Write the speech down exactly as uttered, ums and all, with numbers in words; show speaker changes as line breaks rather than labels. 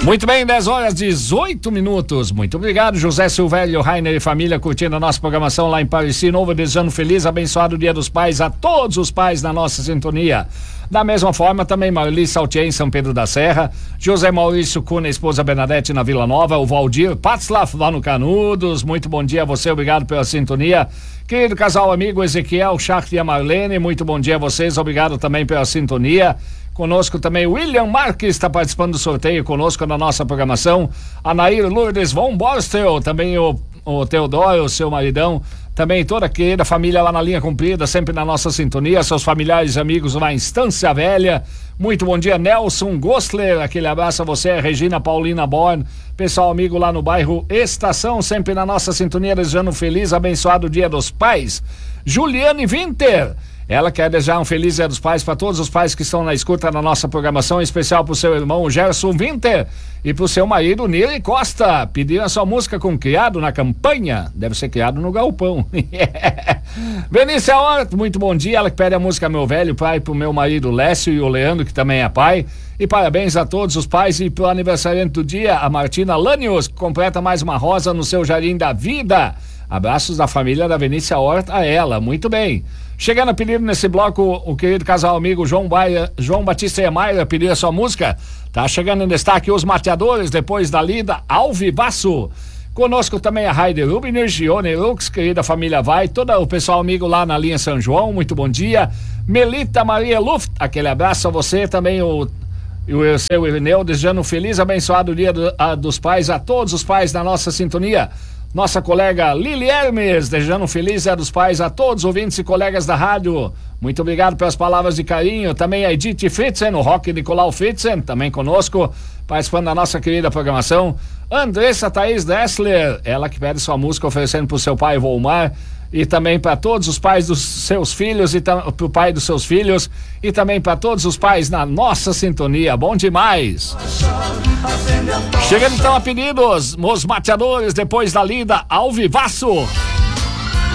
Muito bem, dez horas, dezoito minutos. Muito obrigado, José Silvério, Rainer e família, curtindo a nossa programação lá em Pareci Novo, desejando feliz, abençoado Dia dos Pais a todos os pais na nossa sintonia. Da mesma forma, também Marli Saltier em São Pedro da Serra, José Maurício Cunha, esposa Bernadette na Vila Nova, o Valdir Patzlaff lá no Canudos. Muito bom dia a você, obrigado pela sintonia. Querido casal amigo Ezequiel, Schacht e a Marlene, muito bom dia a vocês, obrigado também pela sintonia. Conosco também William Marques está participando do sorteio conosco na nossa programação. A Nair Lourdes von Borstel, também o, o Teodoro, o seu maridão, também toda a querida família lá na linha comprida, sempre na nossa sintonia, seus familiares e amigos lá em Estância Velha. Muito bom dia, Nelson Gostler, aquele abraço a você, Regina Paulina Born, pessoal amigo lá no bairro Estação, sempre na nossa sintonia, desejando um feliz, abençoado Dia dos Pais. Juliane Winter, ela quer desejar um feliz Dia dos Pais para todos os pais que estão na escuta na nossa programação, em especial para o seu irmão Gerson Winter e para o seu marido Nili Costa. Pediram a sua música com criado na campanha, deve ser criado no galpão. Benícia Hort, muito bom dia, ela que pede a música Meu Velho Pai para o meu marido Lécio e o Leandro, que também é pai. E parabéns a todos os pais e pro aniversariante do dia, a Martina Lanius, que completa mais uma rosa no seu Jardim da Vida. Abraços da família da Benícia Hort a ela, muito bem. Chegando a pedir nesse bloco o querido casal amigo João, Baia, João Batista Emaira pedir a sua música. Tá chegando em destaque os mateadores depois da lida ao vivaço. Conosco também a Heide Rubiner, Gione Lux, querida família Vai, todo o pessoal amigo lá na linha São João, muito bom dia. Melita Maria Luft, aquele abraço a você, também o, o seu Irineu, desejando um feliz, abençoado Dia do, a, dos Pais a todos os pais da nossa sintonia. Nossa colega Lili Hermes, desejando um feliz Dia dos Pais a todos os ouvintes e colegas da rádio. Muito obrigado pelas palavras de carinho. Também a Edith Fritzen, o Rock Nicolau Fritzen, também conosco, participando da nossa querida programação. Andressa Thaís Dessler, ela que pede sua música oferecendo para o seu pai Volmar. E também para todos os pais dos seus filhos e para o pai dos seus filhos e também para todos os pais na nossa sintonia. Bom demais! Chegando então a pedidos, os mateadores depois da lida ao vivaço.